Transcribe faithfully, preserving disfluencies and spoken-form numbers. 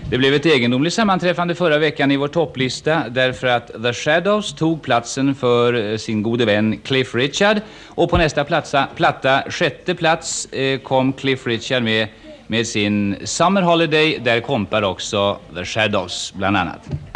Det blev ett egendomligt sammanträffande förra veckan i vår topplista därför att The Shadows tog platsen för sin gode vän Cliff Richard, och på nästa platsa, platta, sjätte plats, eh, kom Cliff Richard med med sin Summer Holiday. Där kompar också The Shadows bland annat.